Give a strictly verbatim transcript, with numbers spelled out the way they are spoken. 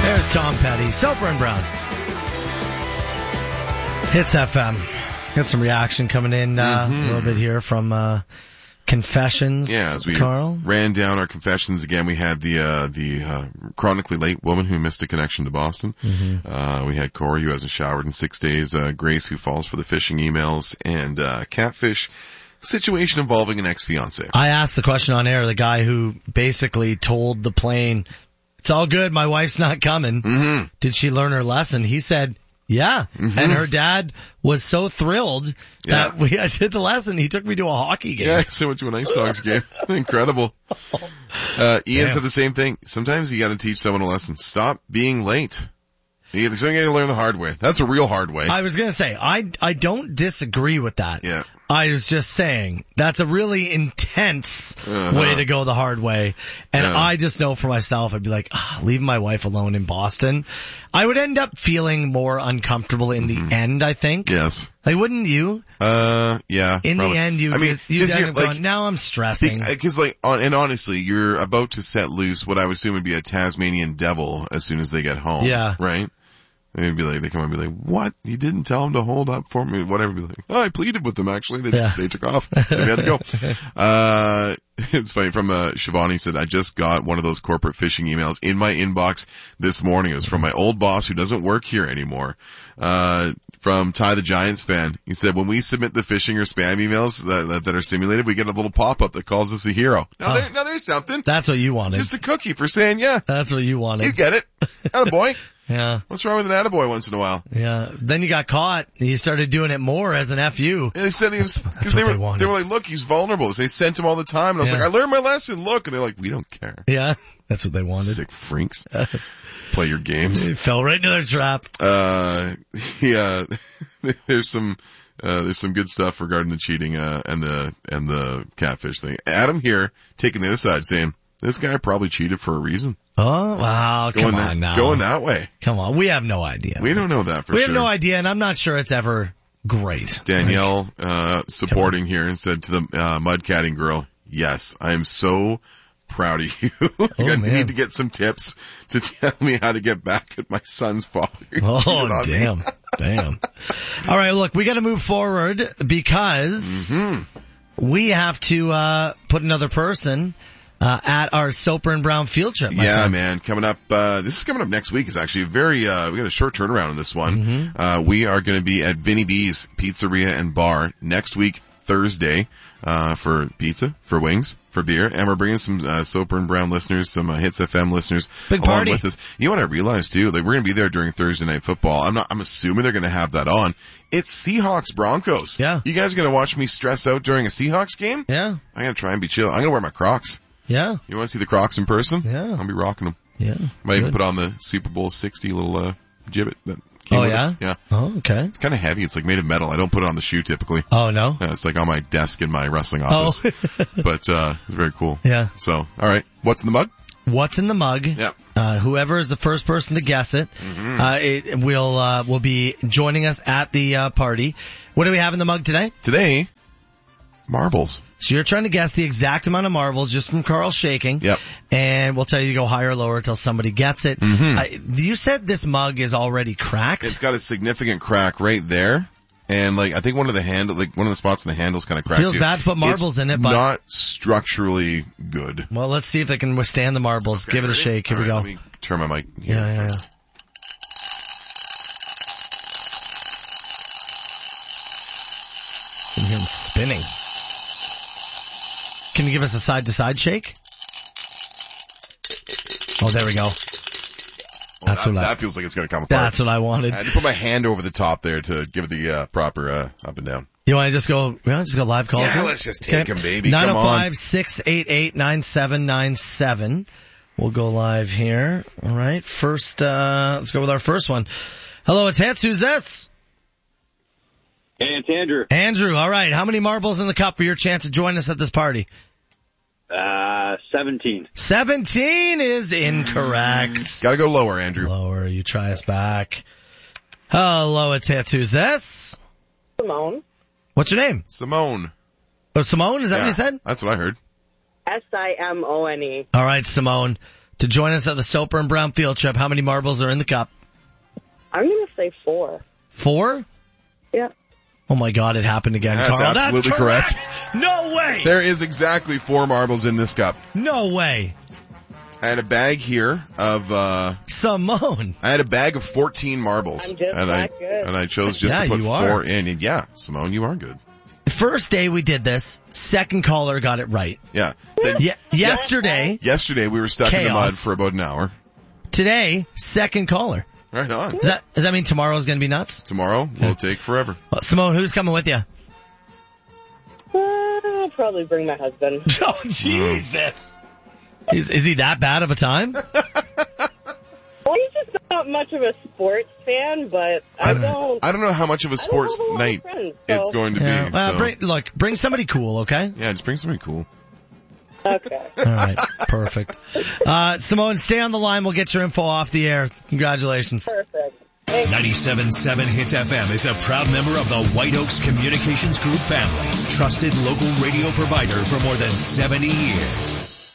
There's Tom Petty, Soper and Brown. Hits F M. Got some reaction coming in uh, mm-hmm. a little bit here from uh, Confessions. Yeah, as we Carl. ran down our confessions again, we had the uh, the uh, chronically late woman who missed a connection to Boston. Mm-hmm. Uh, we had Corey, who hasn't showered in six days. Uh, Grace, who falls for the phishing emails, and uh, Catfish situation involving an ex-fiance. I asked the question on air, the guy who basically told the plane, it's all good, my wife's not coming. Mm-hmm. Did she learn her lesson? He said, yeah. Mm-hmm. And her dad was so thrilled Yeah. that we I did the lesson. He took me to a hockey game. Yeah, so went to an Ice Dogs game. Incredible. Uh, Ian Damn. said the same thing. Sometimes you gotta teach someone a lesson. Stop being late. You gotta, you gotta learn the hard way. That's a real hard way. I was going to say, I, I don't disagree with that. Yeah. I was just saying, that's a really intense Uh-huh. way to go the hard way. And Yeah. I just know for myself, I'd be like, ah, leaving my wife alone in Boston. I would end up feeling more uncomfortable in Mm-hmm. the end, I think. Yes. Like, wouldn't you? Uh, yeah. In probably. the end, you, I mean, you cause end you're, up like, going, now I'm stressing. Because, like, on, and honestly, you're about to set loose what I would assume would be a Tasmanian devil as soon as they get home. Yeah. Right? They'd be like, they come and be like, what? You didn't tell him to hold up for me? Whatever. Be like, oh, I pleaded with them, actually. They just, Yeah. they took off. So we had to go. Uh, it's funny. From, uh, Shivani said, I just got one of those corporate phishing emails in my inbox this morning. It was from my old boss who doesn't work here anymore. Uh, from Ty the Giants fan. He said, when we submit the phishing or spam emails that, that, that are simulated, we get a little pop-up that calls us a hero. Now, Oh. there, now there's something. That's what you wanted. Just a cookie for saying, yeah, That's what you wanted. you get it. Attaboy. Yeah. What's wrong with an attaboy once in a while? Yeah. Then you got caught. You started doing it more as an F U. And they said he was, That's cause they what were, they wanted. they were like, look, he's vulnerable. So they sent him all the time. And I was Yeah. like, I learned my lesson. Look. And they're like, we don't care. Yeah. That's what they wanted. Sick freaks. Play your games. It fell right into their trap. Uh, yeah, there's some, uh, there's some good stuff regarding the cheating, uh, and the, and the catfish thing. Adam here taking the other side saying, this guy probably cheated for a reason. Oh, wow. Come Going on that, now. Going that way. Come on. We have no idea. We don't know that for we sure. have no idea, and I'm not sure it's ever great. Danielle, uh, supporting here and said to the, uh, mudcatting girl, yes, I am so proud of you. Oh, I man. need to get some tips to tell me how to get back at my son's father. who cheated Oh, on me." damn. Damn. All right, look, we got to move forward because Mm-hmm. we have to uh put another person uh at our Soper and Brown field trip. my Yeah, friend. man. Coming up, uh, this is coming up next week. Is actually a very, uh, we got a short turnaround on this one. Mm-hmm. Uh, we are going to be at Vinny B's Pizzeria and Bar next week, Thursday, uh, for pizza, for wings, for beer, and we're bringing some, uh, Soper and Brown listeners, some, uh, Hits F M listeners Big along party. with us. You know what I realized too? Like, we're going to be there during Thursday Night Football. I'm not, I'm assuming they're going to have that on. It's Seahawks Broncos. Yeah. You guys going to watch me stress out during a Seahawks game? Yeah. I'm going to try and be chill. I'm going to wear my Crocs. Yeah. You want to see the Crocs in person? Yeah. I'll be rocking them. Yeah. Might even Good. put on the Super Bowl sixty little, uh, gibbet that came Oh, with yeah? it. Yeah. Oh, okay. It's kind of heavy. It's like made of metal. I don't put it on the shoe typically. Oh, no? Yeah, it's like on my desk in my wrestling Oh. office. But, uh, it's very cool. Yeah. So, alright. What's in the mug? What's in the mug? Yeah. Uh, whoever is the first person to guess it, Mm-hmm. uh, it will, uh, will be joining us at the, uh, party. What do we have in the mug today? Today, marbles. So you're trying to guess the exact amount of marbles just from Carl shaking. Yep. And we'll tell you to go higher or lower until somebody gets it. Mhm. I, you said this mug is already cracked. It's got a significant crack right there. And like, I think one of the handle, like one of the spots in the handle's kind of cracked. Feels too. bad to put marbles It's in it, but- not structurally good. Well, let's see if they can withstand the marbles. Okay, Give it a ready? shake. Here All we right, go. Let me turn my mic here. Yeah, yeah, yeah. Can you hear them spinning? Can you give us a side-to-side shake? Oh, there we go. Well, That's that, what I- that feels like it's going to come apart. That's what I wanted. I had to put my hand over the top there to give it the uh, proper uh, up and down. You want to just go, you want to just go live call? Yeah, let's just take 'em, baby. nine Come oh on. five, six eight eight, nine seven nine seven. We'll go live here. All right. First, uh, let's go with our first one. Hello, it's Hits. Who's this? Hey, it's Andrew. Andrew. All right. How many marbles in the cup for your chance to join us at this party? Uh, seventeen. seventeen is incorrect. Got to go lower, Andrew. Lower. You try us back. Hello, it's Hits. Who's this? Simone. What's your name? Simone. Oh, Simone? Is that Yeah, what you said? That's what I heard. S I M O N E. All right, Simone. to join us at the Soper and Brown field trip. How many marbles are in the cup? I'm going to say four. Four? Yeah. Oh my God, it happened again, That's Carl. absolutely That's correct. correct. No way. There is exactly four marbles in this cup. No way. I had a bag here of, uh, Simone. I had a bag of fourteen marbles. I'm just and that I, good. and I chose just Yeah, to put you are. four in. And yeah, Simone, you are good. First day we did this, second caller got it right. Yeah. Then Ye- yesterday, yesterday we were stuck in the Chaos. mud for about an hour. today, second caller. Right on. Does that, does that mean tomorrow's gonna be nuts? Tomorrow will take forever. Well, Simone, who's coming with you? Uh, I'll probably bring my husband. Oh, Jesus. Is, is he that bad of a time? Well, he's just not much of a sports fan, but I don't... I don't know how much of a sports have a lot of night friends, so- it's going to Yeah. be. Well, so. bring, look, bring somebody cool, okay? Yeah, just bring somebody cool. Okay. All right. Perfect. Uh, Simone, stay on the line. We'll get your info off the air. Congratulations. Perfect. Thanks. ninety-seven point seven Hits F M is a proud member of the White Oaks Communications Group family. Trusted local radio provider for more than seventy years.